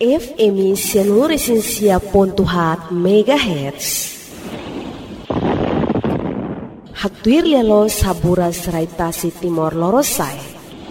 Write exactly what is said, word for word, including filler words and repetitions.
F M Seluruh Pontuhat Megahertz. Hatuir lelo sabura serai tasi Timor Lorosai.